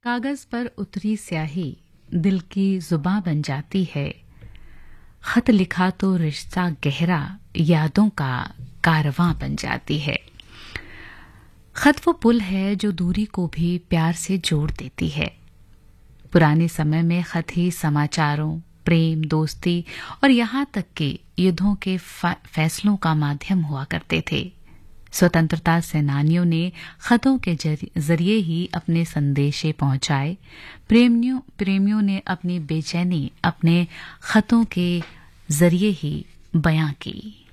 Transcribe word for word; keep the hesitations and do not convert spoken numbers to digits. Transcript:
कागज पर उतरी स्याही दिल की जुबां बन जाती है। खत लिखा तो रिश्ता गहरा यादों का कारवां बन जाती है। खत वो पुल है जो दूरी को भी प्यार से जोड़ देती है। पुराने समय में खत ही समाचारों, प्रेम, दोस्ती और यहाँ तक कि युद्धों के फैसलों का माध्यम हुआ करते थे। स्वतंत्रता सेनानियों ने खतों के जरिए ही अपने संदेशे पहुंचाए। प्रेमियों प्रेमियों ने अपनी बेचैनी अपने खतों के जरिए ही बयां की।